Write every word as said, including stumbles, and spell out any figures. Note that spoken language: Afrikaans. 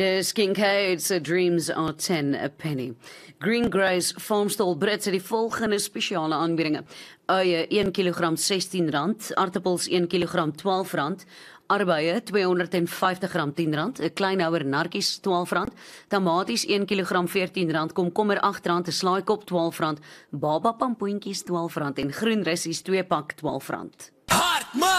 Dis Kincaid se Dreams are ten a penny. Green Grace Farmstall Brits het die volgende spesiale aanbiedinge. Uie een kilogram sestien rand, aartappels een kilogram twaalf rand, arbeie tweehonderd vyftig gram tien rand, 'n kleinhouer narkies twaalf rand, tamaties een kilogram veertien rand, komkommer agt rand, 'n slaaikop twaalf rand, baba pampoentjies twaalf rand en groen russies twee pak twaalf rand.